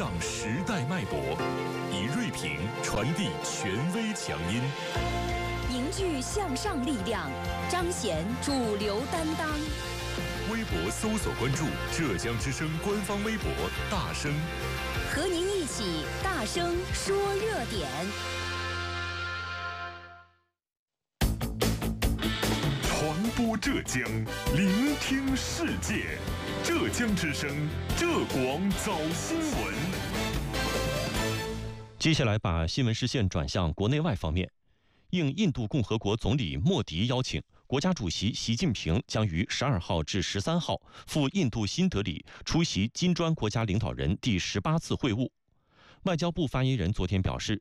荡时代脉搏，以锐评传递权威强音， 凝聚向上力量，彰显主流担当。 微博搜索关注浙江之声官方微博“大声”， 和您一起大声说热点。 传播浙江，聆听世界。浙江之声，浙广早新闻。 接下来把新闻视线转向国内外方面。应印度共和国总理莫迪邀请，国家主席习近平将于12号至13号赴印度新德里出席金砖国家领导人第18次会晤。外交部发言人昨天表示，